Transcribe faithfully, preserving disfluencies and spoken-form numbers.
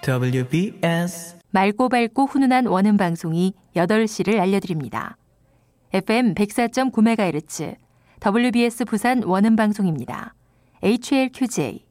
더블유비에스 맑고 밝고 훈훈한 원음 방송이 여덟 시를 알려드립니다. 에프엠 백사 점 구 메가헤르츠 더블유비에스 부산 원음 방송입니다. 에이치엘큐제이